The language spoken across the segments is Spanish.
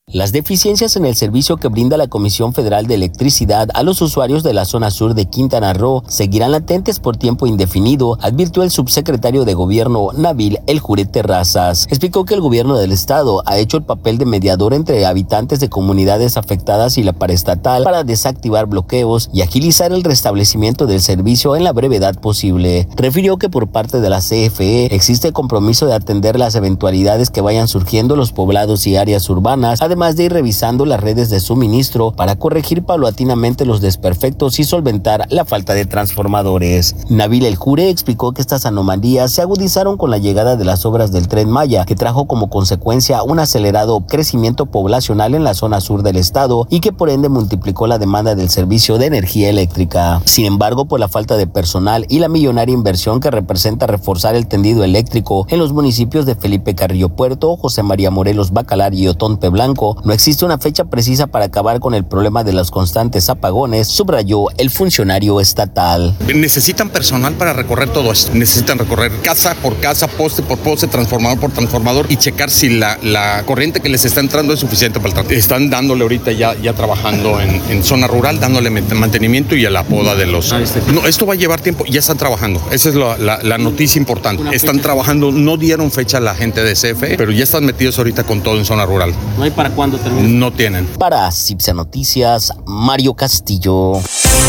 Las deficiencias en el servicio que brinda la Comisión Federal de Electricidad a los usuarios de la zona sur de Quintana Roo seguirán latentes por tiempo indefinido, advirtió el subsecretario de Gobierno Nabil El Jure Terrazas. Explicó que el gobierno del estado ha hecho el papel de mediador entre habitantes de comunidades afectadas y la paraestatal para desactivar bloqueos y agilizar el restablecimiento del servicio en la brevedad posible. Refirió que por parte de la CFE existe compromiso de atender las eventualidades que vayan surgiendo en los poblados y áreas urbanas, además de ir revisando las redes de suministro para corregir paulatinamente los desperfectos y solventar la falta de transformadores. Nabil El Jure explicó que estas anomalías se agudizaron con la llegada de las obras del Tren Maya, que trajo como consecuencia un acelerado crecimiento poblacional en la zona sur del estado y que por ende multiplicó la demanda del servicio de energía eléctrica. Sin embargo, por la falta de personal y la millonaria inversión que representa reforzar el tendido eléctrico en los municipios de Felipe Carrillo Puerto, José María Morelos Bacalar y Otonte Blanco, no existe una fecha precisa para acabar con el problema de los constantes apagones, subrayó el funcionario estatal. Necesitan personal para recorrer todo esto. Necesitan recorrer casa por casa, poste por poste, transformador por transformador y checar si la corriente que les está entrando es suficiente para el tratamiento. Están dándole ahorita ya trabajando en zona rural, dándole mantenimiento y a la poda de los... No, esto va a llevar tiempo, ya están trabajando. Esa es la noticia importante. Están trabajando, no dieron fecha a la gente de CFE, pero ya están metidos ahorita con todo en zona rural. ¿No hay para cuándo termina? No tienen. Para CIPSA Noticias, Mario Castillo.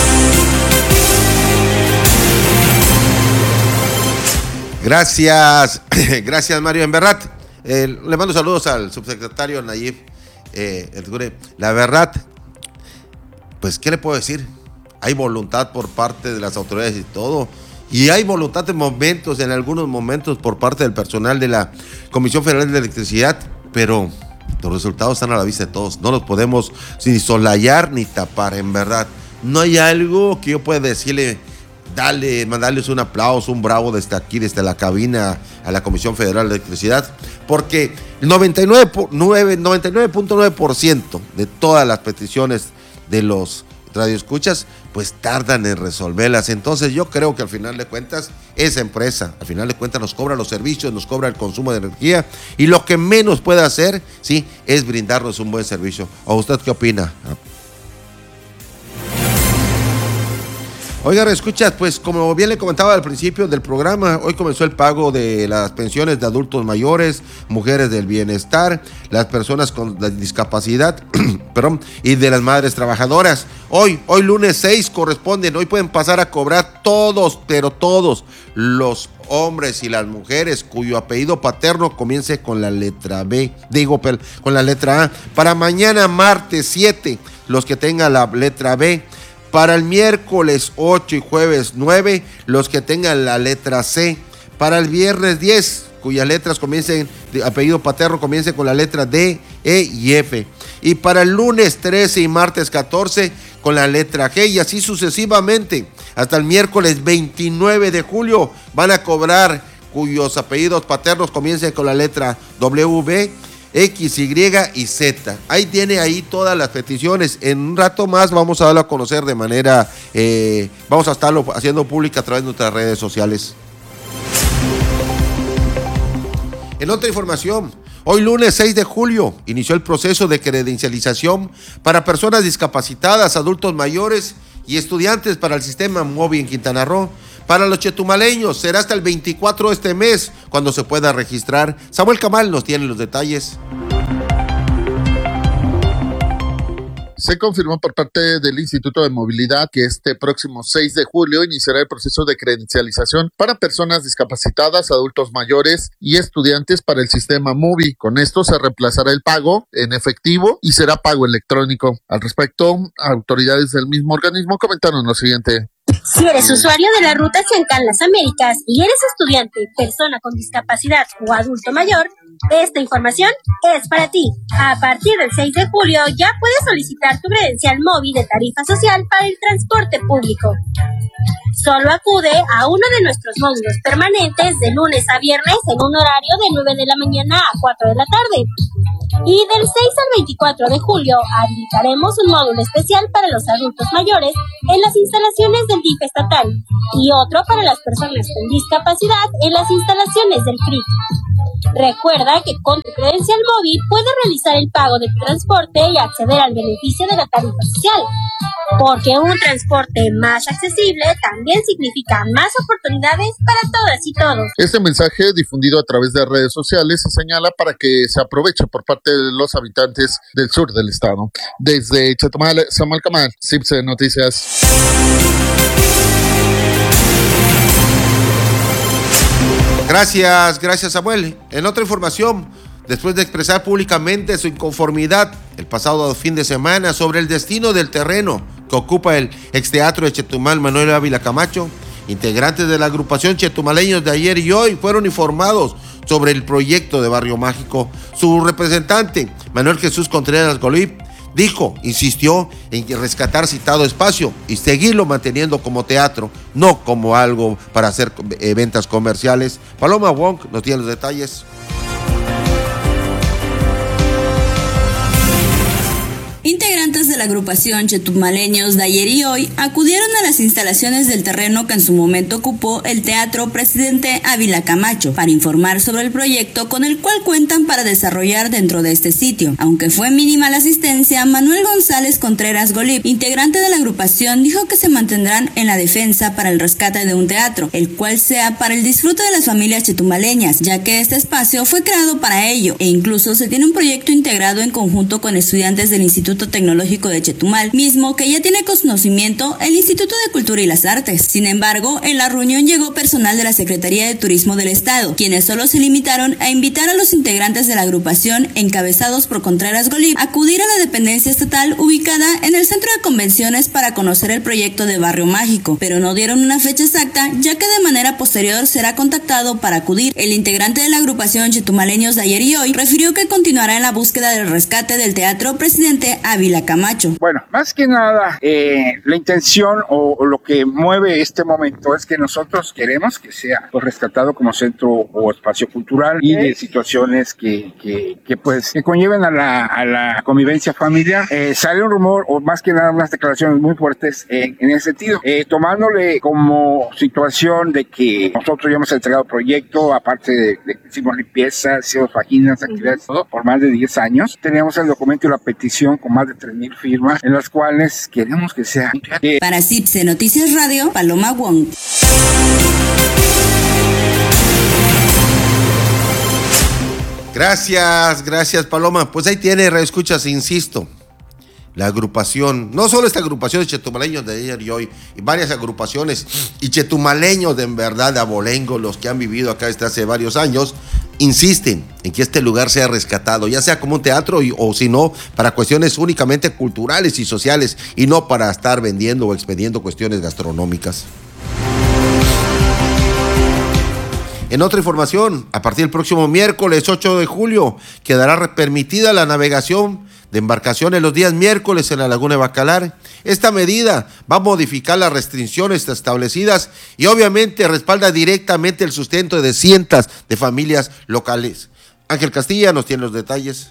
Gracias Mario. En verdad, le mando saludos al subsecretario Nayib El Jure. La verdad, pues, ¿qué le puedo decir? Hay voluntad por parte de las autoridades y todo. Y hay voluntad en algunos momentos, por parte del personal de la Comisión Federal de Electricidad, pero los resultados están a la vista de todos. No los podemos ni solayar ni tapar, en verdad. No hay algo que yo pueda decirle, mandarles un aplauso, un bravo desde aquí, desde la cabina a la Comisión Federal de Electricidad, porque el 99.9% de todas las peticiones de los radioescuchas, pues tardan en resolverlas. Entonces yo creo que al final de cuentas, esa empresa, al final de cuentas nos cobra los servicios, nos cobra el consumo de energía, y lo que menos puede hacer, sí, es brindarnos un buen servicio. ¿O usted qué opina? Oiga, escucha, pues como bien le comentaba al principio del programa, hoy comenzó el pago de las pensiones de adultos mayores, mujeres del bienestar, las personas con discapacidad, y de las madres trabajadoras. Hoy lunes 6 corresponden, hoy pueden pasar a cobrar todos, pero todos los hombres y las mujeres cuyo apellido paterno comience con la letra B, con la letra A. Para mañana martes 7, los que tengan la letra B. Para el miércoles 8 y jueves 9, los que tengan la letra C. Para el viernes 10, cuyas letras comiencen, de apellido paterno comience con la letra D, E y F. Y para el lunes 13 y martes 14, con la letra G, y así sucesivamente. Hasta el miércoles 29 de julio van a cobrar cuyos apellidos paternos comiencen con la letra W, X, Y y Z. Ahí tiene todas las peticiones. En un rato más vamos a darlo a conocer de manera, vamos a estarlo haciendo pública a través de nuestras redes sociales. En otra información, hoy lunes 6 de julio inició el proceso de credencialización para personas discapacitadas, adultos mayores y estudiantes para el sistema MOVI en Quintana Roo. Para los chetumaleños será hasta el 24 de este mes cuando se pueda registrar. Samuel Camal nos tiene los detalles. Se confirmó por parte del Instituto de Movilidad que este próximo 6 de julio iniciará el proceso de credencialización para personas discapacitadas, adultos mayores y estudiantes para el sistema MOVI. Con esto se reemplazará el pago en efectivo y será pago electrónico. Al respecto, autoridades del mismo organismo comentaron lo siguiente. Si eres usuario de la ruta Siancán Las Américas y eres estudiante, persona con discapacidad o adulto mayor, esta información es para ti. A partir del 6 de julio ya puedes solicitar tu credencial móvil de tarifa social para el transporte público. Solo acude a uno de nuestros módulos permanentes de lunes a viernes en un horario de 9 de la mañana a 4 de la tarde. Y del 6 al 24 de julio habilitaremos un módulo especial para los adultos mayores en las instalaciones del DIF estatal y otro para las personas con discapacidad en las instalaciones del CRIT. Recuerda que con tu credencial móvil puedes realizar el pago de tu transporte y acceder al beneficio de la tarifa social. Porque un transporte más accesible también significa más oportunidades para todas y todos. Este mensaje, difundido a través de redes sociales, se señala para que se aproveche por parte de los habitantes del sur del estado. Desde Chetumal, Samuel Camal, CIPSE Noticias. Gracias Samuel. En otra información, después de expresar públicamente su inconformidad el pasado fin de semana sobre el destino del terreno que ocupa el exteatro de Chetumal Manuel Ávila Camacho, integrantes de la agrupación Chetumaleños de Ayer y Hoy fueron informados sobre el proyecto de Barrio Mágico. Su representante, Manuel Jesús Contreras Golip, insistió en rescatar citado espacio y seguirlo manteniendo como teatro, no como algo para hacer ventas comerciales. Paloma Wong nos tiene los detalles. Integrantes de la agrupación Chetumaleños de Ayer y Hoy acudieron a las instalaciones del terreno que en su momento ocupó el Teatro Presidente Ávila Camacho para informar sobre el proyecto con el cual cuentan para desarrollar dentro de este sitio. Aunque fue mínima la asistencia, Manuel González Contreras Golip, integrante de la agrupación, dijo que se mantendrán en la defensa para el rescate de un teatro, el cual sea para el disfrute de las familias chetumaleñas, ya que este espacio fue creado para ello e incluso se tiene un proyecto integrado en conjunto con estudiantes del Instituto Tecnológico de Chetumal, mismo que ya tiene conocimiento el Instituto de Cultura y las Artes. Sin embargo, en la reunión llegó personal de la Secretaría de Turismo del Estado, quienes solo se limitaron a invitar a los integrantes de la agrupación, encabezados por Contreras Golip, a acudir a la dependencia estatal ubicada en el Centro de Convenciones para conocer el proyecto de Barrio Mágico, pero no dieron una fecha exacta, ya que de manera posterior será contactado para acudir. El integrante de la agrupación Chetumaleños de Ayer y Hoy refirió que continuará en la búsqueda del rescate del Teatro Presidente Ávila Camacho. Bueno, más que nada, la intención o lo que mueve este momento es que nosotros queremos que sea rescatado como centro o espacio cultural y de situaciones que conlleven a la convivencia familiar. Sale un rumor o más que nada unas declaraciones muy fuertes en ese sentido, tomándole como situación de que nosotros ya hemos entregado proyecto, aparte de que hicimos limpieza, hicimos páginas, actividades, todo, por más de 10 años. Teníamos el documento y la petición con más de 3,000 firmas, en las cuales queremos que sea. Para CIPSE Noticias Radio, Paloma Wong. Gracias Paloma. Pues ahí tiene, reescuchas, insisto. La agrupación, no solo esta agrupación de Chetumaleños de Ayer y Hoy, y varias agrupaciones, y chetumaleños de en verdad, de abolengo, los que han vivido acá desde hace varios años, insisten en que este lugar sea rescatado, ya sea como un teatro o si no, para cuestiones únicamente culturales y sociales, y no para estar vendiendo o expediendo cuestiones gastronómicas. En otra información, a partir del próximo miércoles 8 de julio, quedará permitida la navegación de embarcaciones los días miércoles en la Laguna de Bacalar. Esta medida va a modificar las restricciones establecidas y obviamente respalda directamente el sustento de cientos de familias locales. Ángel Castilla nos tiene los detalles.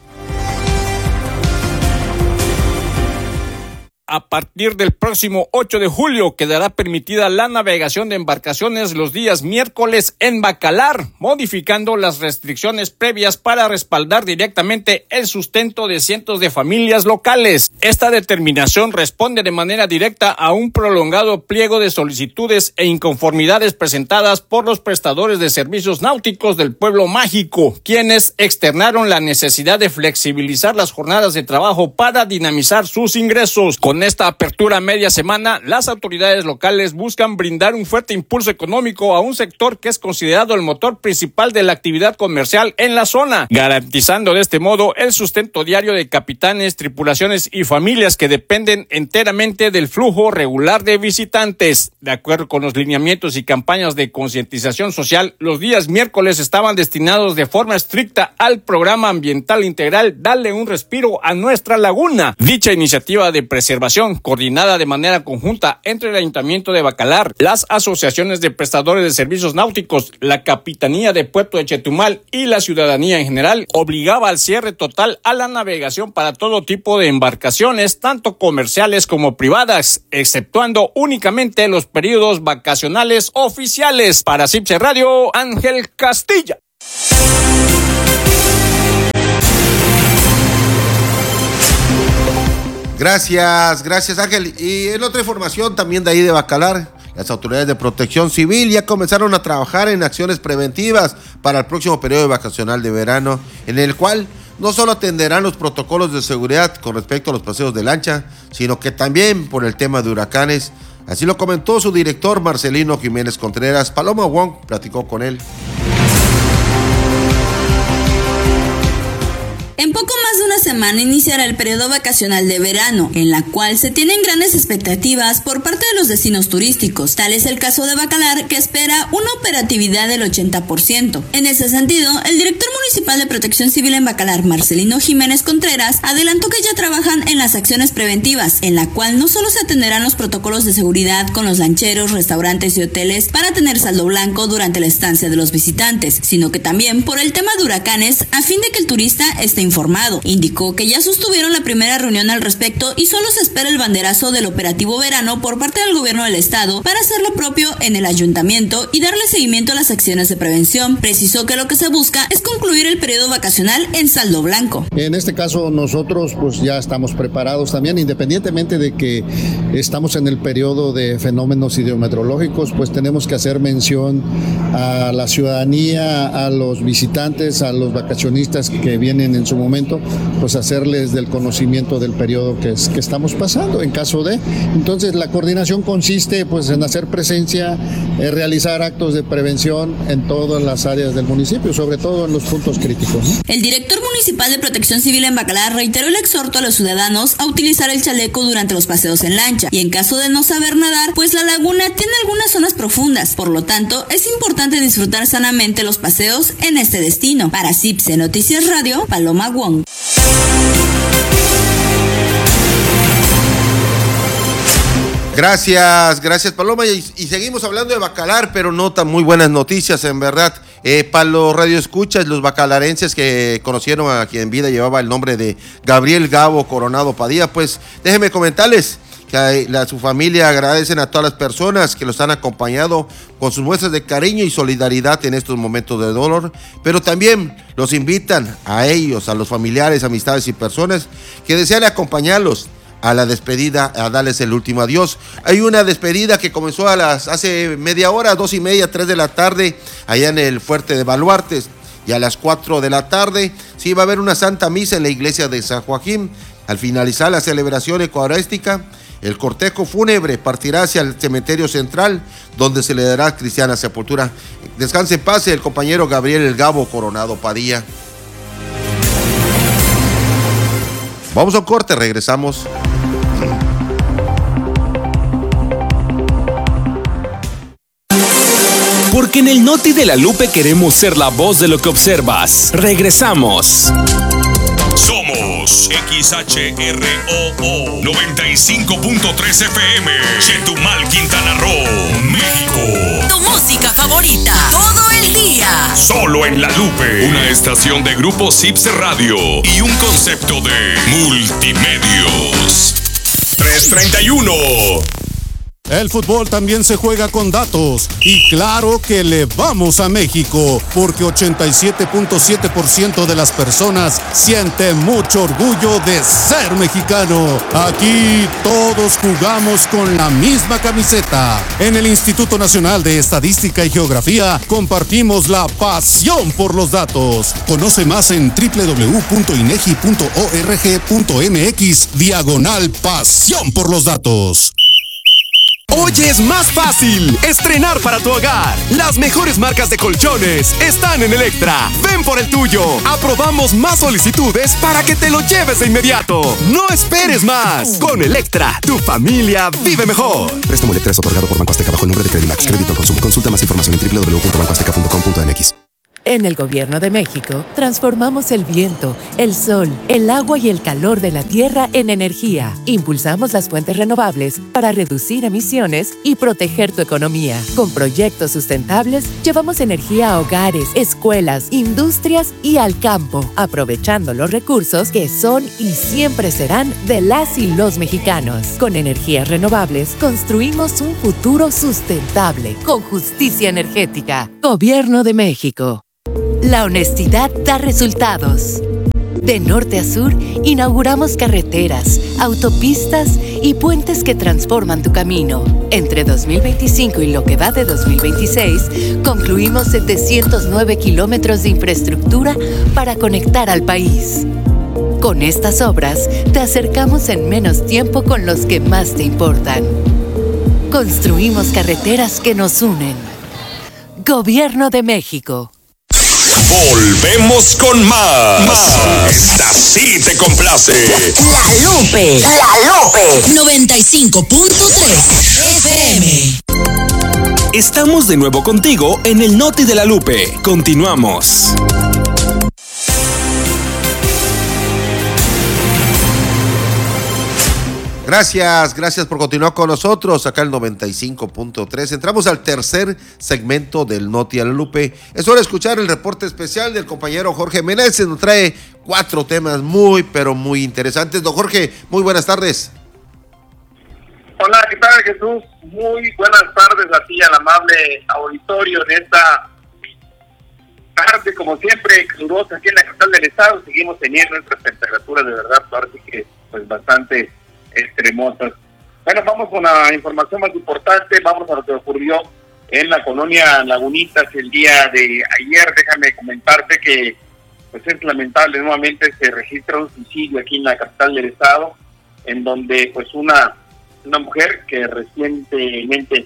A partir del próximo 8 de julio quedará permitida la navegación de embarcaciones los días miércoles en Bacalar, modificando las restricciones previas para respaldar directamente el sustento de cientos de familias locales. Esta determinación responde de manera directa a un prolongado pliego de solicitudes e inconformidades presentadas por los prestadores de servicios náuticos del pueblo mágico, quienes externaron la necesidad de flexibilizar las jornadas de trabajo para dinamizar sus ingresos. Con esta apertura media semana, las autoridades locales buscan brindar un fuerte impulso económico a un sector que es considerado el motor principal de la actividad comercial en la zona, garantizando de este modo el sustento diario de capitanes, tripulaciones y familias que dependen enteramente del flujo regular de visitantes. De acuerdo con los lineamientos y campañas de concientización social, los días miércoles estaban destinados de forma estricta al programa ambiental integral Dale un respiro a nuestra laguna. Dicha iniciativa de preservación, coordinada de manera conjunta entre el Ayuntamiento de Bacalar, las asociaciones de prestadores de servicios náuticos, la Capitanía de Puerto de Chetumal y la ciudadanía en general, obligaba al cierre total a la navegación para todo tipo de embarcaciones, tanto comerciales como privadas, exceptuando únicamente los periodos vacacionales oficiales. Para CIPSE Radio, Ángel Castilla. Gracias Ángel. Y en otra información también de ahí de Bacalar, las autoridades de protección civil ya comenzaron a trabajar en acciones preventivas para el próximo periodo vacacional de verano, en el cual no solo atenderán los protocolos de seguridad con respecto a los paseos de lancha, sino que también por el tema de huracanes. Así lo comentó su director Marcelino Jiménez Contreras. Paloma Wong platicó con él. En poco más de una semana iniciará el periodo vacacional de verano, en la cual se tienen grandes expectativas por parte de los destinos turísticos. Tal es el caso de Bacalar, que espera una operatividad del 80%. En ese sentido, el director municipal de Protección Civil en Bacalar, Marcelino Jiménez Contreras, adelantó que ya trabajan en las acciones preventivas, en la cual no solo se atenderán los protocolos de seguridad con los lancheros, restaurantes y hoteles para tener saldo blanco durante la estancia de los visitantes, sino que también por el tema de huracanes, a fin de que el turista esté informado. Indicó que ya sostuvieron la primera reunión al respecto y solo se espera el banderazo del operativo verano por parte del gobierno del estado para hacer lo propio en el ayuntamiento y darle seguimiento a las acciones de prevención. Precisó que lo que se busca es concluir el periodo vacacional en saldo blanco. En este caso nosotros pues ya estamos preparados también, independientemente de que estamos en el periodo de fenómenos hidrometeorológicos, pues tenemos que hacer mención a la ciudadanía, a los visitantes, a los vacacionistas que vienen en su momento, pues hacerles del conocimiento del periodo que estamos pasando en caso de. Entonces la coordinación consiste pues en hacer presencia, realizar actos de prevención en todas las áreas del municipio, sobre todo en los puntos críticos, ¿no? El director municipal de Protección Civil en Bacalar reiteró el exhorto a los ciudadanos a utilizar el chaleco durante los paseos en lancha y en caso de no saber nadar, pues la laguna tiene algunas zonas profundas, por lo tanto es importante disfrutar sanamente los paseos en este destino. Para CIPSE Noticias Radio, Paloma Wong. Gracias Paloma, y seguimos hablando de Bacalar, pero no tan muy buenas noticias en verdad. Para los radioescuchas, los bacalarenses que conocieron a quien en vida llevaba el nombre de Gabriel Gabo Coronado Padilla, pues déjenme comentarles que su familia agradecen a todas las personas que los han acompañado con sus muestras de cariño y solidaridad en estos momentos de dolor, pero también los invitan a ellos, a los familiares, amistades y personas que desean acompañarlos a la despedida, a darles el último adiós. Hay una despedida que comenzó hace media hora, 2:30, 3 de la tarde, allá en el Fuerte de Baluartes, y a las 4 de la tarde sí va a haber una santa misa en la iglesia de San Joaquín. Al finalizar la celebración eucarística, el cortejo fúnebre partirá hacia el cementerio central, donde se le dará cristiana sepultura. Descanse en paz el compañero Gabriel El Gabo Coronado Padilla. Vamos a un corte, regresamos. Porque en el Noti de la Lupe queremos ser la voz de lo que observas. Regresamos. Somos XHROO 95.3 FM, Chetumal, Quintana Roo, México. Tu música favorita, todo el día. Solo en La Lupe, una estación de Grupo CIPSE Radio y un concepto de multimedios. 331. El fútbol también se juega con datos y claro que le vamos a México porque 87.7% de las personas sienten mucho orgullo de ser mexicano. Aquí todos jugamos con la misma camiseta. En el Instituto Nacional de Estadística y Geografía compartimos la pasión por los datos. Conoce más en www.inegi.org.mx/pasión por los datos. Hoy es más fácil estrenar para tu hogar. Las mejores marcas de colchones están en Electra. Ven por el tuyo. Aprobamos más solicitudes para que te lo lleves de inmediato. No esperes más. Con Electra, tu familia vive mejor. Préstamo Electra es otorgado por Banco Azteca bajo el nombre de Credimax. Crédito al consumo. Consulta más información en www.bancoazteca.com.mx. En el Gobierno de México, transformamos el viento, el sol, el agua y el calor de la tierra en energía. Impulsamos las fuentes renovables para reducir emisiones y proteger tu economía. Con proyectos sustentables, llevamos energía a hogares, escuelas, industrias y al campo, aprovechando los recursos que son y siempre serán de las y los mexicanos. Con energías renovables, construimos un futuro sustentable, con justicia energética. Gobierno de México. La honestidad da resultados. De norte a sur, inauguramos carreteras, autopistas y puentes que transforman tu camino. Entre 2025 y lo que va de 2026, concluimos 709 kilómetros de infraestructura para conectar al país. Con estas obras, te acercamos en menos tiempo con los que más te importan. Construimos carreteras que nos unen. Gobierno de México. Volvemos con más. Esta sí te complace. La Lupe 95.3 FM. Estamos de nuevo contigo en el Noti de la Lupe. Continuamos. Gracias por continuar con nosotros acá el 95.3. Entramos al tercer segmento del Noti a la Lupe. Es hora de escuchar el reporte especial del compañero Jorge Meneses. Nos trae 4 temas pero muy interesantes. Don Jorge, muy buenas tardes. Hola, ¿qué tal, Jesús? Muy buenas tardes a ti, al amable auditorio de esta tarde, como siempre, calurosa aquí en la capital del estado. Seguimos teniendo nuestras temperaturas de verdad, parece que pues bastante extremosas. Bueno, vamos con la información más importante. Vamos a lo que ocurrió en la colonia Lagunitas el día de ayer. Déjame comentarte que pues es lamentable, nuevamente se registra un suicidio aquí en la capital del estado, en donde pues una mujer que recientemente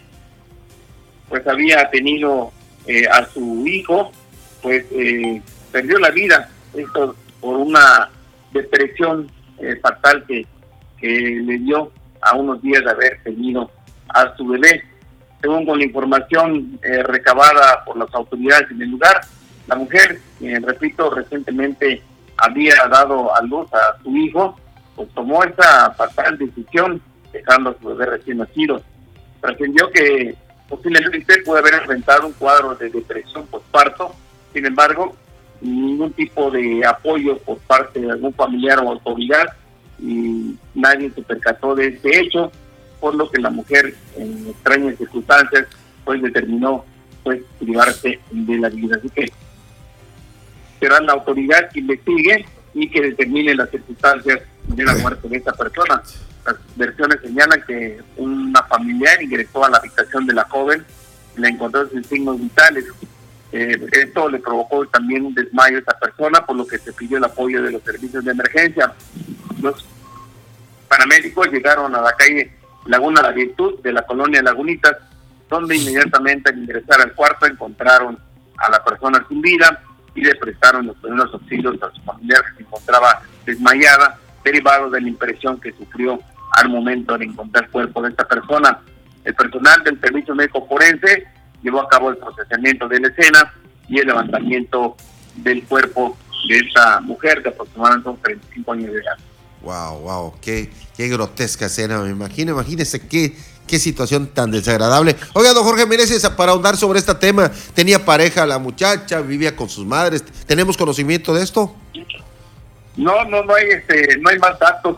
pues había tenido a su hijo, pues perdió la vida, esto por una depresión fatal que le dio a unos días de haber tenido a su bebé. Según con la información recabada por las autoridades en el lugar, la mujer, repito, recientemente había dado a luz a su hijo, pues tomó esa fatal decisión, dejando a su bebé recién nacido. Trascendió que posiblemente puede haber enfrentado un cuadro de depresión postparto. Sin embargo, ningún tipo de apoyo por parte de algún familiar o autoridad, y nadie se percató de este hecho, por lo que la mujer, en extrañas circunstancias, pues determinó pues privarse de la vida. Así que será la autoridad que investigue y que determine las circunstancias de la muerte de esta persona. Las versiones señalan que una familiar ingresó a la habitación de la joven, la encontró sin signos vitales. Esto le provocó también un desmayo a esta persona, por lo que se pidió el apoyo de los servicios de emergencia. Los paramédicos llegaron a la calle Laguna La Virtud de la colonia Lagunitas, donde inmediatamente al ingresar al cuarto encontraron a la persona sin vida y le prestaron los primeros auxilios a su familiar, que se encontraba desmayada, derivado de la impresión que sufrió al momento de encontrar el cuerpo de esta persona. El personal del servicio médico forense llevó a cabo el procesamiento de la escena y el levantamiento del cuerpo de esta mujer de aproximadamente 35 años de edad. Wow, qué grotesca escena, me imagino. Imagínese qué situación tan desagradable. Oiga, don Jorge Meneses, para ahondar sobre este tema, ¿tenía pareja la muchacha? ¿Vivía con sus madres? ¿Tenemos conocimiento de esto? No hay más datos,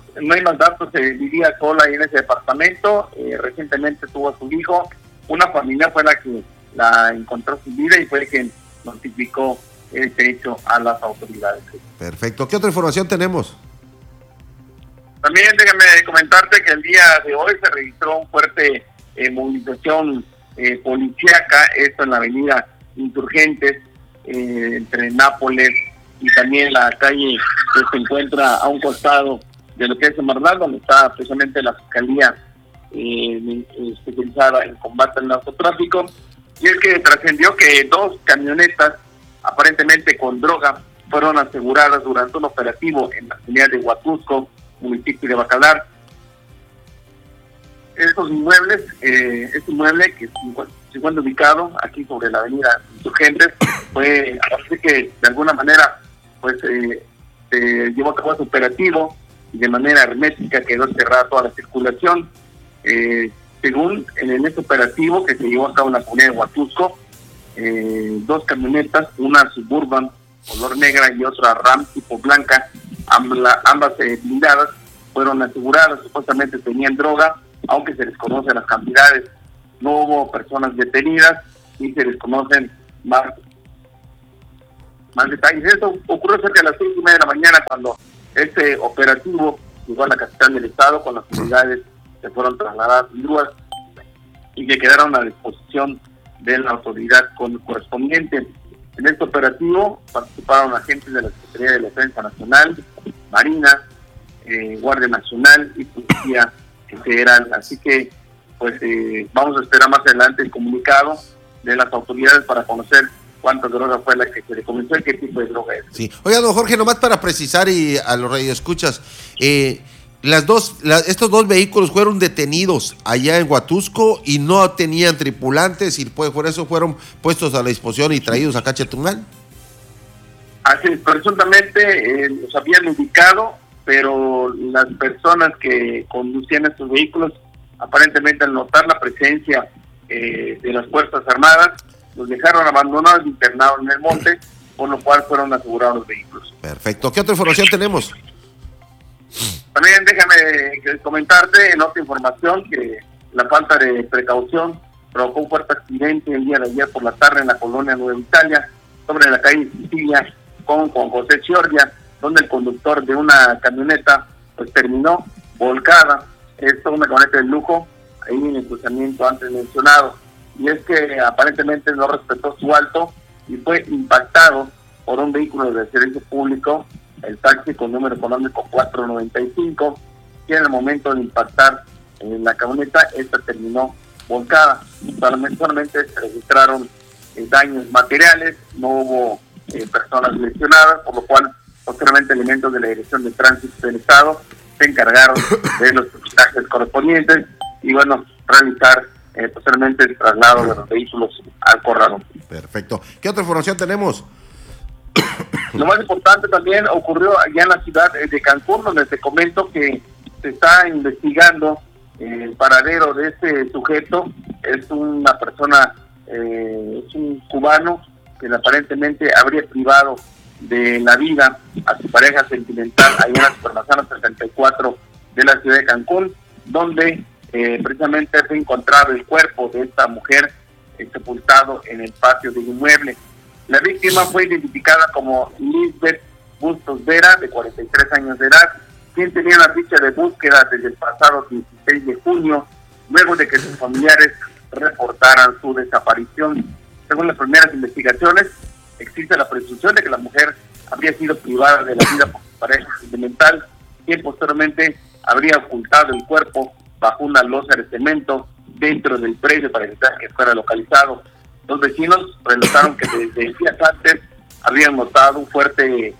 vivía sola ahí en ese departamento. Recientemente tuvo a su hijo. Una familia fue la que la encontró sin vida y fue quien notificó este hecho a las autoridades. Perfecto. ¿Qué otra información tenemos? También déjame comentarte que el día de hoy se registró un fuerte movilización policíaca, esto en la avenida Insurgentes, entre Nápoles y también la calle que se encuentra a un costado de lo que es Semarnat, donde está precisamente la Fiscalía especializada en combate al narcotráfico. Y es que trascendió que 2 camionetas, aparentemente con droga, fueron aseguradas durante un operativo en la comunidad de Huatusco, municipio de Bacalar. Estos inmuebles, este inmueble que se encuentra ubicado aquí sobre la avenida Insurgentes, fue, así que de alguna manera pues se llevó a cabo ese operativo y de manera hermética quedó cerrada toda la circulación. Según en este operativo que se llevó a cabo en la comunidad de Huatusco, 2 camionetas, una Suburban color negra y otra Ram tipo blanca, ambas blindadas, fueron aseguradas. Supuestamente tenían droga, aunque se desconocen las cantidades. No hubo personas detenidas y se desconocen más más detalles. Esto ocurrió cerca de las 6:30 de la mañana cuando este operativo llegó a la capital del estado con las unidades que fueron trasladadas en grúas y que quedaron a disposición de la autoridad correspondiente. En este operativo participaron agentes de la Secretaría de Defensa Nacional, Marina, Guardia Nacional y Policía Federal. Así que pues vamos a esperar más adelante el comunicado de las autoridades para conocer cuánta droga fue la que se le comenzó y qué tipo de droga es. Sí. Oiga, don Jorge, nomás para precisar y a los radioescuchas, estos dos vehículos fueron detenidos allá en Huatusco y no tenían tripulantes y pues por eso fueron puestos a la disposición y traídos acá a Chetumal. Así, presuntamente los habían ubicado, pero las personas que conducían estos vehículos, aparentemente al notar la presencia de las Fuerzas Armadas, los dejaron abandonados, internados en el monte, por lo cual fueron asegurados los vehículos. Perfecto. ¿Qué otra información tenemos? También déjame comentarte en otra información que la falta de precaución provocó un fuerte accidente el día de ayer por la tarde en la colonia Nueva Italia, sobre la calle Sicilia con José Chiordia, donde el conductor de una camioneta pues terminó volcada. Esto es una camioneta de lujo, ahí en el cruzamiento antes mencionado, y es que aparentemente no respetó su alto y fue impactado por un vehículo de servicio público, el taxi con número económico 495, que en el momento de impactar en la camioneta, esta terminó volcada. Solamente se registraron daños materiales, no hubo personas lesionadas, por lo cual posteriormente elementos de la Dirección de Tránsito del Estado se encargaron de los peritajes correspondientes y bueno, realizar posteriormente el traslado de los vehículos al corralón. Perfecto. ¿Qué otra información tenemos? Lo más importante también ocurrió allá en la ciudad de Cancún, donde te comento que se está investigando el paradero de este sujeto. Es una persona, es un cubano que aparentemente habría privado de la vida a su pareja sentimental allá en la Supermanzana 74 de la ciudad de Cancún, donde precisamente fue encontrado el cuerpo de esta mujer sepultado en el patio del inmueble. La víctima fue identificada como Lisbeth Bustos Vera, de 43 años de edad, quien tenía una ficha de búsqueda desde el pasado 16 de junio, luego de que sus familiares reportaran su desaparición. Según las primeras investigaciones, existe la presunción de que la mujer habría sido privada de la vida por su pareja sentimental, quien posteriormente habría ocultado el cuerpo bajo una losa de cemento dentro del predio para evitar que fuera localizado. Los vecinos relataron que desde días antes habían notado una fuerte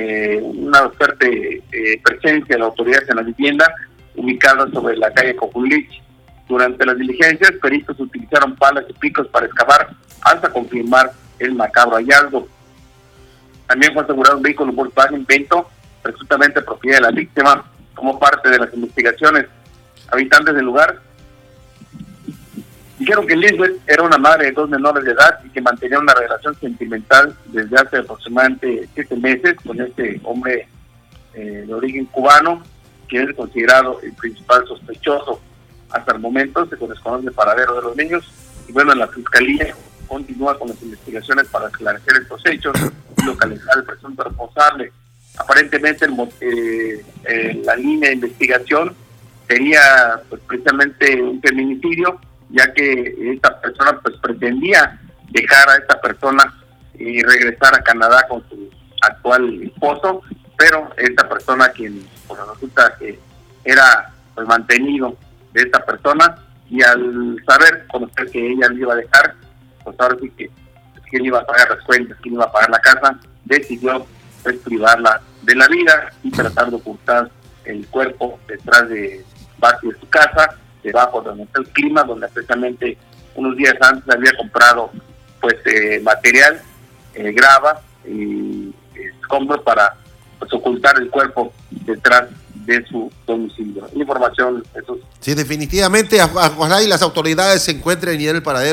presencia de la autoridad en la vivienda ubicada sobre la calle Cojulich. Durante las diligencias, peritos utilizaron palas y picos para excavar hasta confirmar el macabro hallazgo. También fue asegurado un vehículo Volkswagen Vento, presuntamente propiedad de la víctima, como parte de las investigaciones. Habitantes del lugar dijeron que Lisbeth era una madre de 2 menores de edad y que mantenía una relación sentimental desde hace aproximadamente 7 meses con este hombre de origen cubano, quien es considerado el principal sospechoso. Hasta el momento se desconoce el paradero de los niños y bueno, la Fiscalía continúa con las investigaciones para esclarecer estos hechos y localizar al presunto responsable. Aparentemente la línea de investigación sería pues, precisamente un feminicidio, ya que esta persona pues pretendía dejar a esta persona y regresar a Canadá con su actual esposo, pero esta persona quien pues, resulta que era pues mantenido de esta persona, y al conocer que ella lo iba a dejar, pues ahora sí que quién iba a pagar las cuentas, quién iba a pagar la casa, decidió pues privarla de la vida y tratar de ocultar el cuerpo detrás de patio de su casa, debajo donde está el clima, donde precisamente unos días antes había comprado pues material, grava y escombros para pues, ocultar el cuerpo detrás de su domicilio. Información, Jesús. Sí, definitivamente, ojalá y las autoridades se encuentren y en el paradero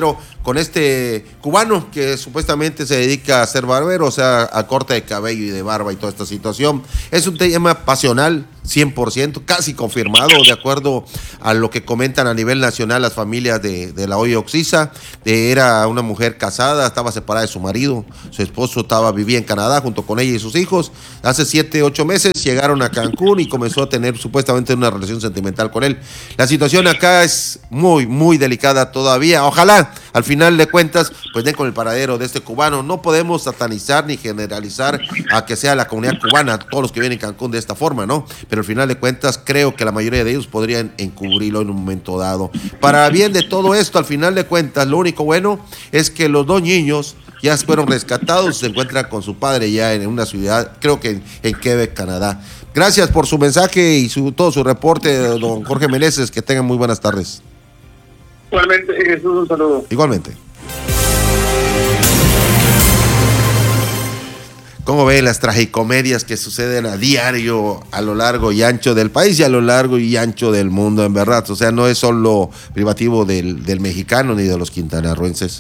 con este cubano que supuestamente se dedica a ser barbero, o sea, a corte de cabello y de barba y toda esta situación. Es un tema pasional, 100%, casi confirmado, de acuerdo a lo que comentan a nivel nacional las familias de la Hoyo Oxiza. Era una mujer casada, estaba separada de su marido, su esposo vivía en Canadá junto con ella y sus hijos. Hace 7-8 meses llegaron a Cancún y comenzó a tener supuestamente una relación sentimental con él. La situación acá es muy, muy delicada todavía. Ojalá, al final de cuentas, pues den con el paradero de este cubano. No podemos satanizar ni generalizar a que sea la comunidad cubana, todos los que vienen a Cancún de esta forma, ¿no? Pero al final de cuentas creo que la mayoría de ellos podrían encubrirlo en un momento dado. Para bien de todo esto, al final de cuentas, lo único bueno es que los 2 niños ya fueron rescatados, se encuentran con su padre ya en una ciudad, creo que en Quebec, Canadá. Gracias por su mensaje y todo su reporte, don Jorge Meneses, que tengan muy buenas tardes. Igualmente, Jesús, un saludo. Igualmente. ¿Cómo ven las tragicomedias que suceden a diario a lo largo y ancho del país y a lo largo y ancho del mundo, en verdad? O sea, no es solo privativo del mexicano ni de los quintanarroenses.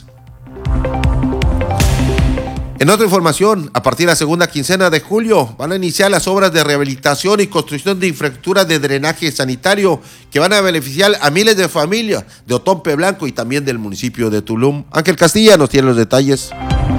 En otra información, a partir de la segunda quincena de julio van a iniciar las obras de rehabilitación y construcción de infraestructura de drenaje sanitario que van a beneficiar a miles de familias de Otompe Blanco y también del municipio de Tulum. Ángel Castilla nos tiene los detalles.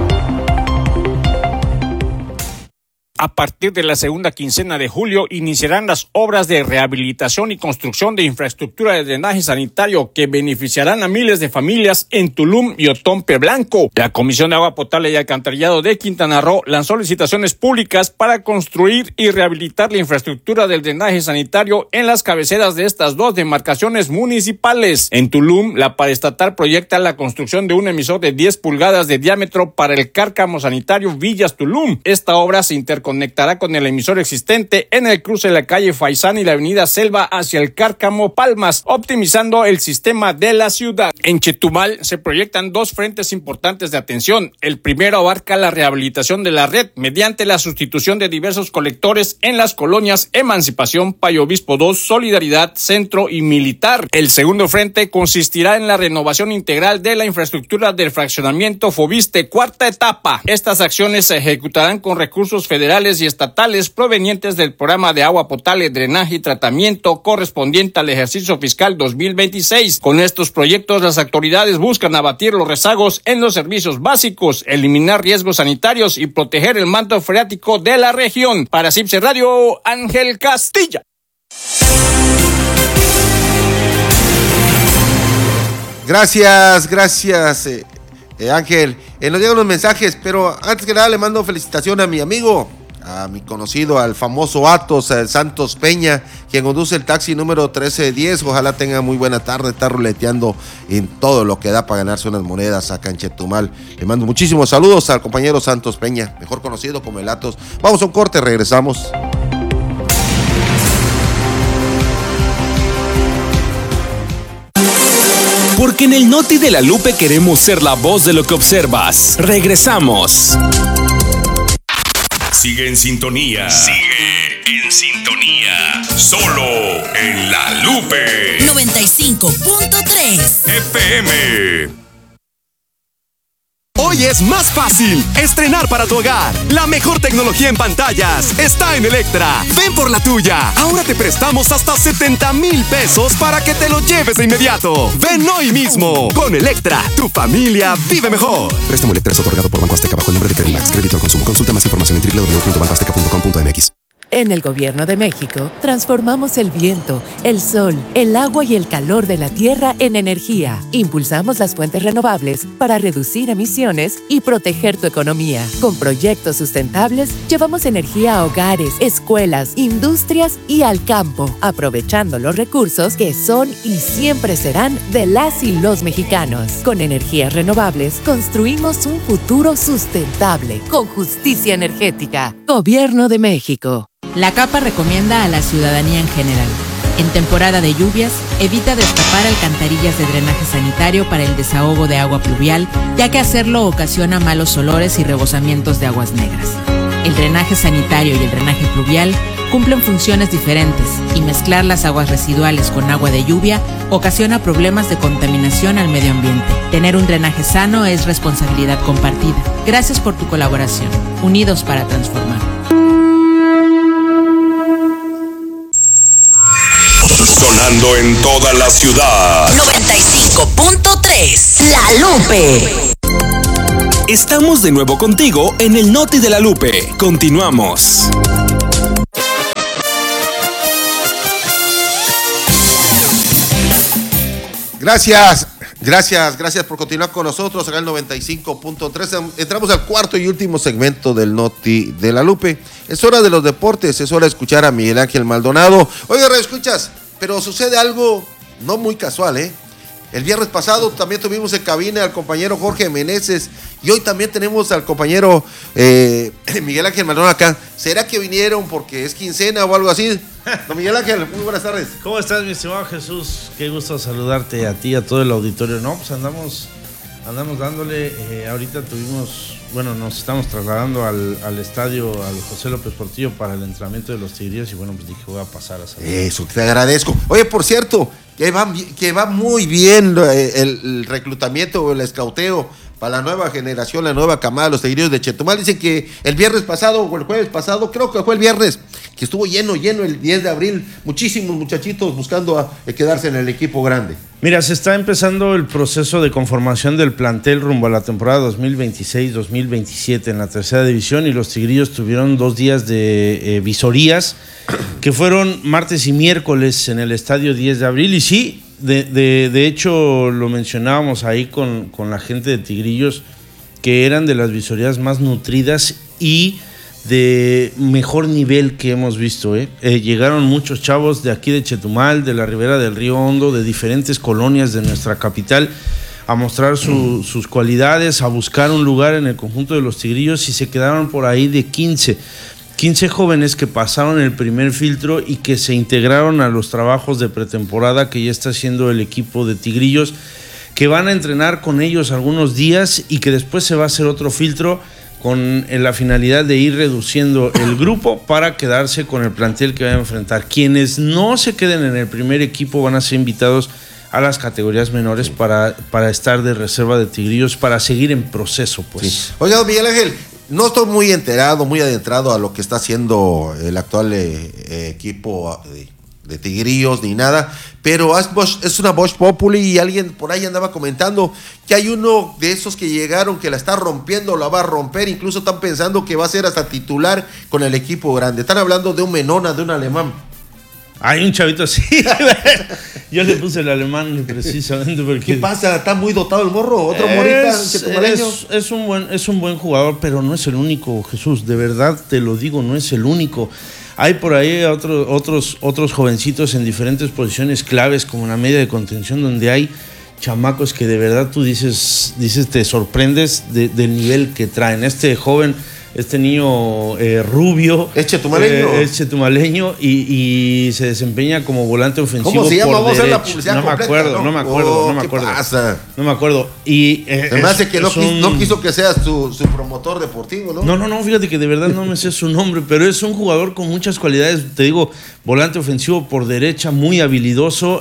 A partir de la segunda quincena de julio iniciarán las obras de rehabilitación y construcción de infraestructura de drenaje sanitario que beneficiarán a miles de familias en Tulum y Otompe Blanco. La Comisión de Agua Potable y Alcantarillado de Quintana Roo lanzó licitaciones públicas para construir y rehabilitar la infraestructura del drenaje sanitario en las cabeceras de estas 2 demarcaciones municipales. En Tulum, la paraestatal proyecta la construcción de un emisor de 10 pulgadas de diámetro para el cárcamo sanitario Villas Tulum. Esta obra se conectará con el emisor existente en el cruce de la calle Faisán y la avenida Selva hacia el cárcamo Palmas, optimizando el sistema de la ciudad. En Chetumal se proyectan 2 frentes importantes de atención. El primero abarca la rehabilitación de la red mediante la sustitución de diversos colectores en las colonias Emancipación, Payo Obispo 2, Solidaridad, Centro y Militar. El segundo frente consistirá en la renovación integral de la infraestructura del fraccionamiento Fobiste, 4ª etapa. Estas acciones se ejecutarán con recursos federales y estatales provenientes del programa de agua potable, drenaje y tratamiento correspondiente al ejercicio fiscal 2026. Con estos proyectos, las autoridades buscan abatir los rezagos en los servicios básicos, eliminar riesgos sanitarios y proteger el manto freático de la región. Para CIPSE Radio, Ángel Castilla. Gracias, Ángel. Nos llegan los mensajes, pero antes que nada le mando felicitación a mi amigo, a mi conocido, al famoso Atos, al Santos Peña, quien conduce el taxi número 1310. Ojalá tenga muy buena tarde, está ruleteando en todo lo que da para ganarse unas monedas acá en Chetumal. Le mando muchísimos saludos al compañero Santos Peña, mejor conocido como el Atos. Vamos a un corte, regresamos. Porque en el Noti de la Lupe queremos ser la voz de lo que observas. Regresamos. Sigue en sintonía. Sigue en sintonía. Solo en la Lupe. 95.3 FM. Hoy es más fácil estrenar para tu hogar. La mejor tecnología en pantallas está en Electra. Ven por la tuya. Ahora te prestamos hasta 70,000 pesos para que te lo lleves de inmediato. Ven hoy mismo. Con Electra, tu familia vive mejor. Préstamo Electra es otorgado por Banco Azteca bajo el nombre de Credimax. Crédito al consumo. Consulta más información en www.bancoazteca.com.mx. En el Gobierno de México, transformamos el viento, el sol, el agua y el calor de la tierra en energía. Impulsamos las fuentes renovables para reducir emisiones y proteger tu economía. Con proyectos sustentables, llevamos energía a hogares, escuelas, industrias y al campo, aprovechando los recursos que son y siempre serán de las y los mexicanos. Con energías renovables, construimos un futuro sustentable, con justicia energética. Gobierno de México. La CAPA recomienda a la ciudadanía en general: en temporada de lluvias, evita destapar alcantarillas de drenaje sanitario para el desahogo de agua pluvial, ya que hacerlo ocasiona malos olores y rebosamientos de aguas negras. El drenaje sanitario y el drenaje pluvial cumplen funciones diferentes y mezclar las aguas residuales con agua de lluvia ocasiona problemas de contaminación al medio ambiente. Tener un drenaje sano es responsabilidad compartida. Gracias por tu colaboración. Unidos para transformar. Sonando en toda la ciudad. 95.3 La Lupe. Estamos de nuevo contigo en el Noti de la Lupe. Continuamos. Gracias por continuar con nosotros acá en el 95.3. Entramos al cuarto y último segmento del Noti de la Lupe. Es hora de los deportes, es hora de escuchar a Miguel Ángel Maldonado. Oiga, escuchas, pero sucede algo no muy casual, ¿eh? El viernes pasado también tuvimos en cabina al compañero Jorge Meneses y hoy también tenemos al compañero Miguel Ángel Maldonado acá. ¿Será que vinieron porque es quincena o algo así? Don Miguel Ángel, muy buenas tardes. ¿Cómo estás, mi estimado Jesús? Qué gusto saludarte a ti, a todo el auditorio. No, pues andamos dándole. Ahorita nos estamos trasladando al estadio, al José López Portillo para el entrenamiento de los Tigrillos y bueno, pues dije, voy a pasar a saludar. Eso, te agradezco. Oye, por cierto, que va muy bien el reclutamiento o el escauteo para la nueva generación, la nueva camada de los Tigrillos de Chetumal. Dicen que el viernes pasado o el jueves pasado, creo que fue el viernes, que estuvo lleno el 10 de abril, muchísimos muchachitos buscando quedarse en el equipo grande. Mira, se está empezando el proceso de conformación del plantel rumbo a la temporada 2026-2027 en la tercera división y los Tigrillos tuvieron 2 días de visorías que fueron martes y miércoles en el estadio 10 de abril y sí, de hecho lo mencionábamos ahí con la gente de Tigrillos que eran de las visorías más nutridas y de mejor nivel que hemos visto. Llegaron muchos chavos de aquí de Chetumal, de la ribera del Río Hondo, de diferentes colonias de nuestra capital a mostrar sus cualidades, a buscar un lugar en el conjunto de los Tigrillos y se quedaron por ahí de 15 jóvenes que pasaron el primer filtro y que se integraron a los trabajos de pretemporada que ya está haciendo el equipo de Tigrillos, que van a entrenar con ellos algunos días y que después se va a hacer otro filtro con la finalidad de ir reduciendo el grupo para quedarse con el plantel que va a enfrentar. Quienes no se queden en el primer equipo van a ser invitados a las categorías menores para estar de reserva de Tigrillos, para seguir en proceso, pues. Sí. Oiga, Miguel Ángel, no estoy muy adentrado a lo que está haciendo el actual equipo de Tigrillos ni nada, pero es una voz populi y alguien por ahí andaba comentando que hay uno de esos que llegaron que la está rompiendo, la va a romper, incluso están pensando que va a ser hasta titular con el equipo grande. Están hablando de un menona, de un alemán. Hay un chavito así. Yo le puse el alemán precisamente porque... ¿Qué pasa? ¿Está muy dotado el morro? ¿Otro morita chetumaleño? Es un buen jugador, pero no es el único, Jesús. De verdad te lo digo, no es el único. Hay por ahí otros jovencitos en diferentes posiciones claves, como en la media de contención, donde hay chamacos que de verdad tú dices te sorprendes del nivel que traen. Este niño rubio es chetumaleño y se desempeña como volante ofensivo. ¿Cómo se llama? Por Vamos a derecha. la publicidad No me acuerdo. ¿Qué pasa? No me acuerdo. Y se me hace que no quiso que seas su promotor deportivo, ¿no? No, fíjate que de verdad no me sé su nombre, pero es un jugador con muchas cualidades. Te digo, volante ofensivo por derecha, muy habilidoso,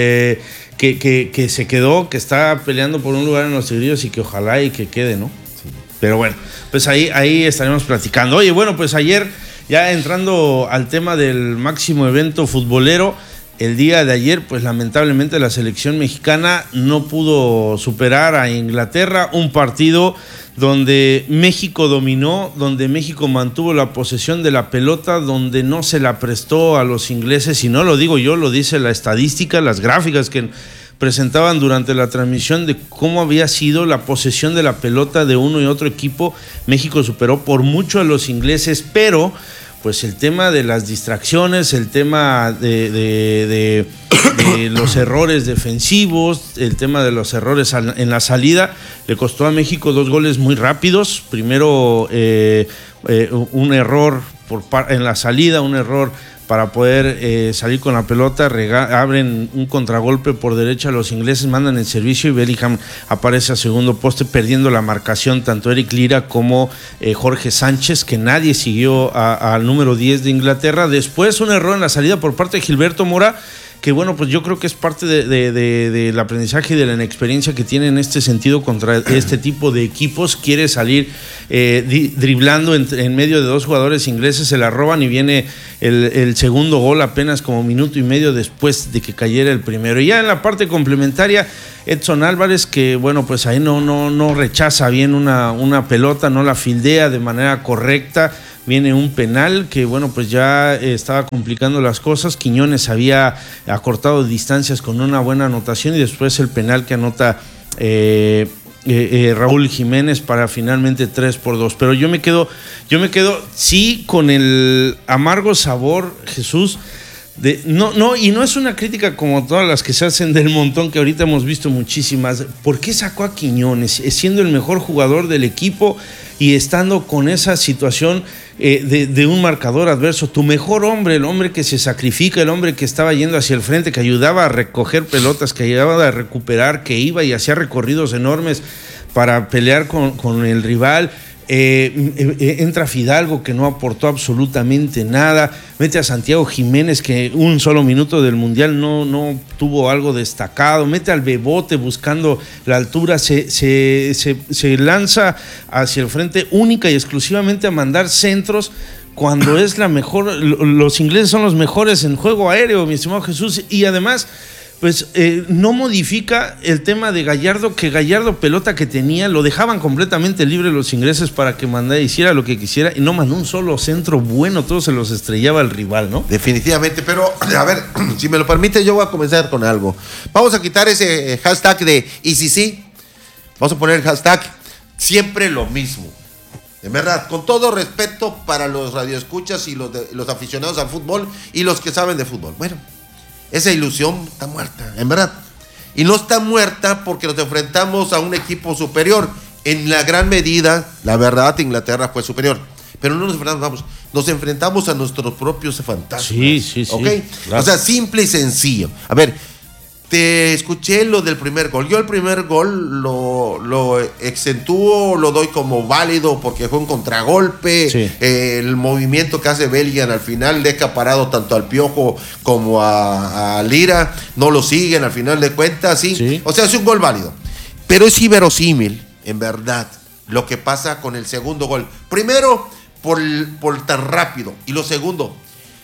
que se quedó, que está peleando por un lugar en los Tigrillos y que ojalá y que quede, ¿no? Pero bueno, pues ahí estaremos platicando. Oye, bueno, pues ayer, ya entrando al tema del máximo evento futbolero, el día de ayer, pues lamentablemente la selección mexicana no pudo superar a Inglaterra, un partido donde México dominó, donde México mantuvo la posesión de la pelota, donde no se la prestó a los ingleses, y no lo digo yo, lo dice la estadística, las gráficas que presentaban durante la transmisión de cómo había sido la posesión de la pelota de uno y otro equipo. México superó por mucho a los ingleses, pero pues el tema de las distracciones, el tema de los errores defensivos, el tema de los errores en la salida, le costó a México 2 goles muy rápidos. Primero un error en la salida, un error para poder salir con la pelota, abren un contragolpe por derecha, los ingleses mandan el servicio y Bellingham aparece a segundo poste perdiendo la marcación, tanto Eric Lira como Jorge Sánchez, que nadie siguió al número 10 de Inglaterra. Después un error en la salida por parte de Gilberto Mora, que bueno, pues yo creo que es parte del aprendizaje y de la inexperiencia que tiene en este sentido contra este tipo de equipos. Quiere salir driblando en medio de dos jugadores ingleses, se la roban y viene el segundo gol apenas como minuto y medio después de que cayera el primero. Y ya en la parte complementaria, Edson Álvarez, que bueno, pues ahí no rechaza bien una pelota, no la fildea de manera correcta. Viene un penal que, bueno, pues ya estaba complicando las cosas. Quiñones había acortado distancias con una buena anotación y después el penal que anota Raúl Jiménez para finalmente 3-2. Pero yo me quedo sí con el amargo sabor, Jesús, y no es una crítica como todas las que se hacen del montón que ahorita hemos visto muchísimas. ¿Por qué sacó a Quiñones siendo el mejor jugador del equipo y estando con esa situación de un marcador adverso? Tu mejor hombre, el hombre que se sacrifica, el hombre que estaba yendo hacia el frente, que ayudaba a recoger pelotas, que ayudaba a recuperar, que iba y hacía recorridos enormes para pelear con el rival. Entra Fidalgo, que no aportó absolutamente nada, mete a Santiago Jiménez, que un solo minuto del Mundial no tuvo algo destacado, mete al Bebote buscando la altura, se lanza hacia el frente única y exclusivamente a mandar centros cuando es la mejor. Los ingleses son los mejores en juego aéreo, mi estimado Jesús, y además pues no modifica el tema de Gallardo, que Gallardo, pelota que tenía, lo dejaban completamente libre los ingleses para que hiciera lo que quisiera y no mandó un solo centro bueno, todo se los estrellaba al rival, ¿no? Definitivamente, pero a ver, si me lo permite, yo voy a comenzar con algo. Vamos a quitar ese hashtag de y si sí, vamos a poner el hashtag siempre lo mismo. En verdad, con todo respeto para los radioescuchas y los aficionados al fútbol y los que saben de fútbol. Bueno, esa ilusión está muerta, en verdad. Y no está muerta porque nos enfrentamos a un equipo superior. En la gran medida, la verdad, Inglaterra fue superior. Pero no nos enfrentamos a nuestros propios fantasmas. Sí. ¿Ok? Claro. O sea, simple y sencillo. A ver, te escuché lo del primer gol. Yo el primer gol lo exentúo, lo doy como válido porque fue un contragolpe. Sí. El movimiento que hace Bellingham al final deja parado tanto al Piojo como a Lira. No lo siguen al final de cuentas, sí. O sea, es un gol válido. Pero es inverosímil, en verdad, lo que pasa con el segundo gol. Primero, por tan rápido. Y lo segundo,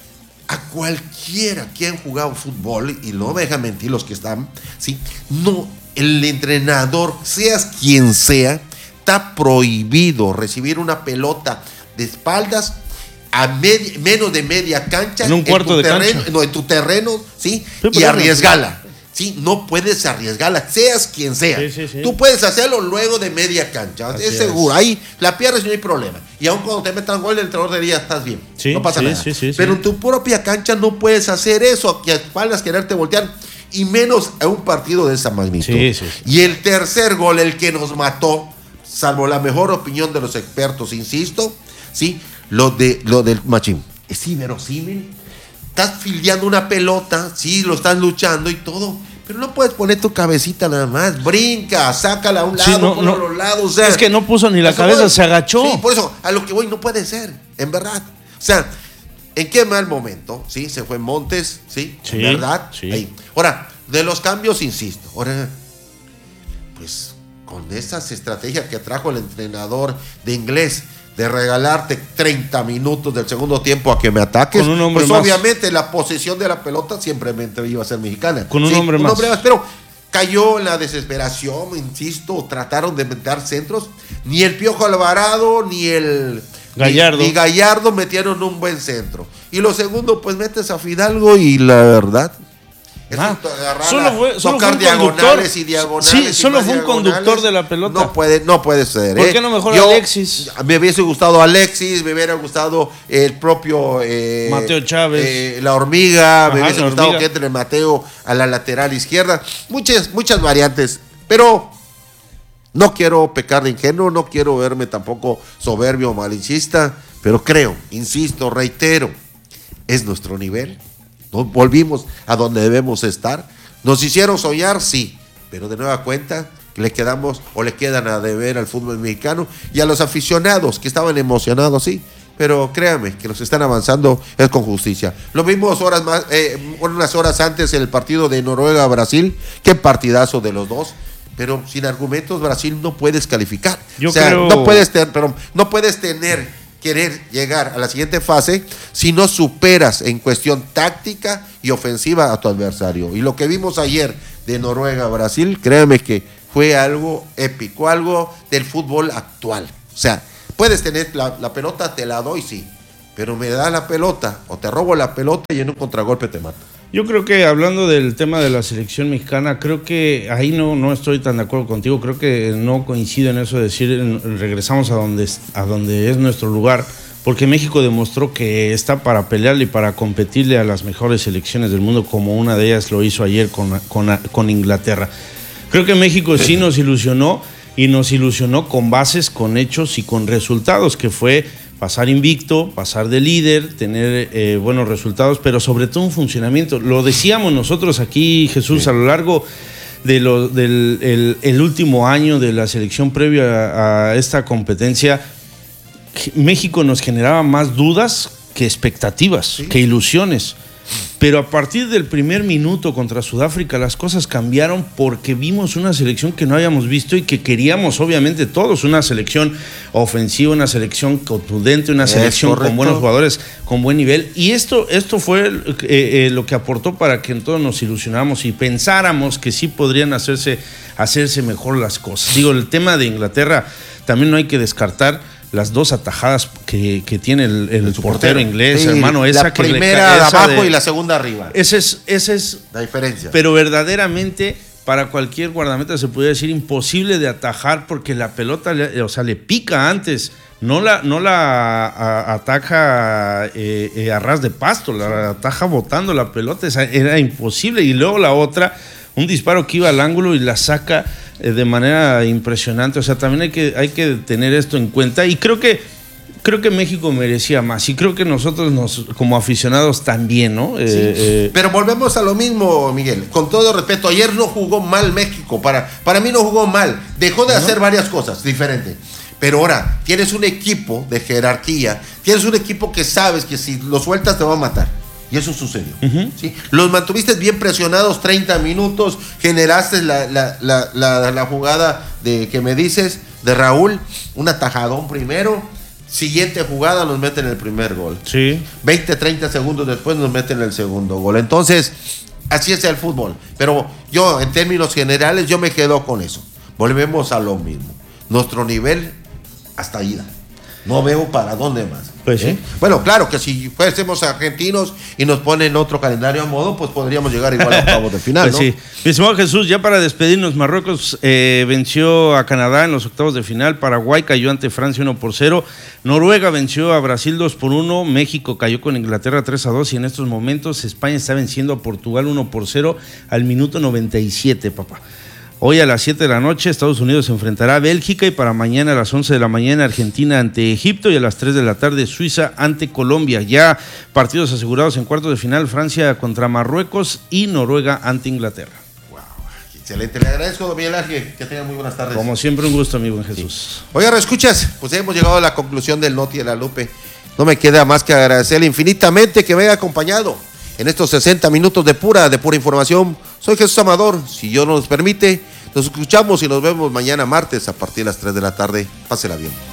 a cualquiera que han jugado fútbol, y no me dejan mentir los que están, ¿sí? No, el entrenador, seas quien sea, está prohibido recibir una pelota de espaldas a menos de media cancha, en un cuarto de cancha. No, en tu terreno, ¿sí? Sí, y arriesgala. Sí, no puedes arriesgarla, seas quien sea. Sí. Tú puedes hacerlo luego de media cancha, es seguro. Ahí la pierdes y no hay problema. Y aun cuando te metan gol, el entrenador diría, estás bien, no pasa nada. Pero en tu propia cancha no puedes hacer eso, que a espaldas quererte voltear, y menos a un partido de esa magnitud. Y el tercer gol, el que nos mató, salvo la mejor opinión de los expertos, insisto, ¿sí? Lo del Machín. Es inverosímil. Estás fildeando una pelota, sí, lo estás luchando y todo, pero no puedes poner tu cabecita nada más. Brinca, sácala a un lado, ponla a los lados. O sea, es que no puso ni la cabeza, se agachó. Sí, por eso, a lo que voy, no puede ser, en verdad. O sea, ¿en qué mal momento? Sí, se fue Montes, sí, en verdad. Sí. Ahí. Ahora, de los cambios, insisto. Ahora, pues, con esas estrategias que trajo el entrenador de inglés, de regalarte 30 minutos del segundo tiempo a que me ataques, con un hombre pues más. Obviamente la posesión de la pelota siempre iba a ser mexicana. Con un hombre más. Pero cayó en la desesperación, insisto, trataron de meter centros. Ni el Piojo Alvarado, ni el Gallardo. Ni Gallardo metieron un buen centro. Y lo segundo, pues metes a Fidalgo y la verdad... Solo fue tocar un diagonales y diagonales. Sí, solo fue un conductor de la pelota. No puede ser. ¿Por qué no mejor Alexis? Me hubiese gustado Alexis, me hubiera gustado el propio Mateo Chávez. La hormiga, me hubiese gustado que entre Mateo a la lateral izquierda. Muchas variantes, pero no quiero pecar de ingenuo, no quiero verme tampoco soberbio o malinchista, pero creo, insisto, reitero, ¿Es nuestro nivel? ¿No volvimos a donde debemos estar? ¿Nos hicieron soñar? Sí, pero de nueva cuenta le quedan a deber al fútbol mexicano y a los aficionados que estaban emocionados, sí, pero créanme que nos están avanzando es con justicia. Lo vimos unas horas antes en el partido de Noruega-Brasil, qué partidazo de los dos, pero sin argumentos Brasil no puedes calificar. No puedes querer llegar a la siguiente fase si no superas en cuestión táctica y ofensiva a tu adversario. Y lo que vimos ayer de Noruega-Brasil, créanme que fue algo épico, algo del fútbol actual. O sea, puedes tener la pelota, te la doy, sí, pero me da la pelota o te robo la pelota y en un contragolpe te mato. Yo creo que hablando del tema de la selección mexicana, creo que ahí no estoy tan de acuerdo contigo, creo que no coincido en eso de decir regresamos a donde es nuestro lugar, porque México demostró que está para pelearle y para competirle a las mejores selecciones del mundo, como una de ellas lo hizo ayer con Inglaterra. Creo que México sí nos ilusionó, y nos ilusionó con bases, con hechos y con resultados, que fue pasar invicto, pasar de líder, tener buenos resultados, pero sobre todo un funcionamiento. Lo decíamos nosotros aquí, Jesús, a lo largo del último año de la selección previa a esta competencia, México nos generaba más dudas que expectativas, que ilusiones. Pero a partir del primer minuto contra Sudáfrica las cosas cambiaron porque vimos una selección que no habíamos visto y que queríamos obviamente todos, una selección ofensiva, una selección contundente, una selección con buenos jugadores, con buen nivel, y esto fue lo que aportó para que todos nos ilusionáramos y pensáramos que sí podrían hacerse mejor las cosas. Digo, el tema de Inglaterra también no hay que descartar las dos atajadas que tiene el portero inglés, sí, hermano. La primera de abajo y la segunda arriba. Esa es la diferencia. Pero verdaderamente, para cualquier guardameta se podría decir imposible de atajar porque la pelota, le pica antes. No la ataja a ras de pasto, la ataja botando la pelota. Era imposible. Y luego la otra, un disparo que iba al ángulo y la saca de manera impresionante. O sea, también hay que tener esto en cuenta, y creo que México merecía más, y creo que nosotros como aficionados también, ¿no? Sí. Pero volvemos a lo mismo, Miguel, con todo respeto, ayer no jugó mal México, para mí no jugó mal, dejó de hacer varias cosas diferentes, pero ahora tienes un equipo de jerarquía, tienes un equipo que sabes que si lo sueltas te va a matar. Y eso sucedió. ¿Sí? Los mantuviste bien presionados 30 minutos, generaste la jugada que me dices de Raúl, un atajadón primero, siguiente jugada nos meten el primer gol. Sí. 20, 30 segundos después nos meten el segundo gol. Entonces, así es el fútbol. Pero yo, en términos generales, yo me quedo con eso. Volvemos a lo mismo. Nuestro nivel hasta ahí da. No veo para dónde más. Pues sí. Bueno, claro que si fuésemos argentinos y nos ponen otro calendario a modo, pues podríamos llegar igual a octavos de final, pues ¿no? Sí. Mi estimado Jesús, ya para despedirnos, Marruecos venció a Canadá en los octavos de final, Paraguay cayó ante Francia 1-0, Noruega venció a Brasil 2-1, México cayó con Inglaterra 3-2, y en estos momentos España está venciendo a Portugal 1-0 al minuto 97, papá. Hoy a las 7 de la noche Estados Unidos se enfrentará a Bélgica, y para mañana a las 11 de la mañana Argentina ante Egipto, y a las 3 de la tarde Suiza ante Colombia. Ya partidos asegurados en cuartos de final: Francia contra Marruecos y Noruega ante Inglaterra. Wow, excelente. Le agradezco, don Miguel Ángel, que tenga muy buenas tardes. Como siempre, un gusto, amigo Jesús. Sí. Oiga, escuchas, pues hemos llegado a la conclusión del Noti de la Lupe. No me queda más que agradecerle infinitamente que me haya acompañado en estos 60 minutos de pura información. Soy Jesús Amador, si Dios nos permite. Nos escuchamos y nos vemos mañana martes a partir de las 3 de la tarde. Pásela bien.